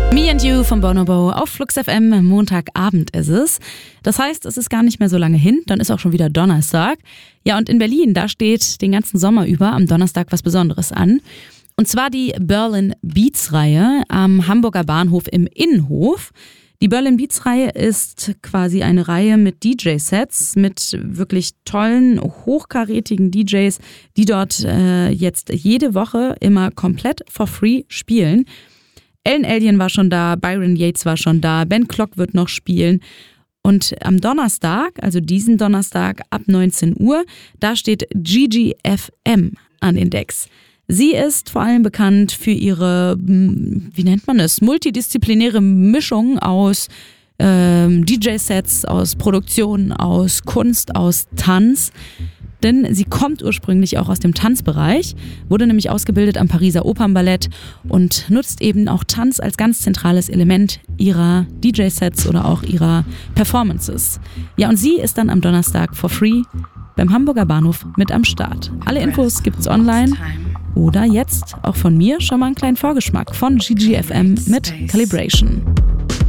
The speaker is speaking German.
Me and You von Bonobo auf Flux FM, Montagabend ist es. Das heißt, es ist gar nicht mehr so lange hin, dann ist auch schon wieder Donnerstag. Ja, und in Berlin, da steht den ganzen Sommer über am Donnerstag was Besonderes an. Und zwar die Berlin Beats Reihe am Hamburger Bahnhof im Innenhof. Die Berlin Beats Reihe ist quasi eine Reihe mit DJ-Sets, mit wirklich tollen, hochkarätigen DJs, die dort jetzt jede Woche immer komplett for free spielen. Ellen Allien war schon da, Byron Yates war schon da, Ben Klock wird noch spielen. Und am Donnerstag, also diesen Donnerstag ab 19 Uhr, da steht Gigi FM an den Decks. Sie ist vor allem bekannt für ihre, wie nennt man es, multidisziplinäre Mischung aus DJ-Sets, aus Produktion, aus Kunst, aus Tanz. Denn sie kommt ursprünglich auch aus dem Tanzbereich, wurde nämlich ausgebildet am Pariser Opernballett und nutzt eben auch Tanz als ganz zentrales Element ihrer DJ-Sets oder auch ihrer Performances. Ja, und sie ist dann am Donnerstag for free beim Hamburger Bahnhof mit am Start. Alle Infos gibt's online oder jetzt auch von mir schon mal einen kleinen Vorgeschmack von Gigi FM mit Calibration.